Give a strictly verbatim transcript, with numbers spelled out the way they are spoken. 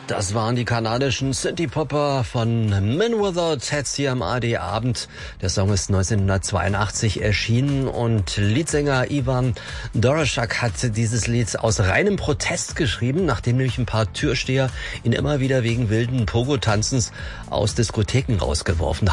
Das waren die kanadischen Synthie-Popper von Men Without Tats hier am A R D-Abend. Der Song ist neunzehnhundertzweiundachtzig erschienen und Leadsänger Ivan Doroschak hat dieses Lied aus reinem Protest geschrieben, nachdem nämlich ein paar Türsteher ihn immer wieder wegen wilden Pogo-Tanzens aus Diskotheken rausgeworfen haben.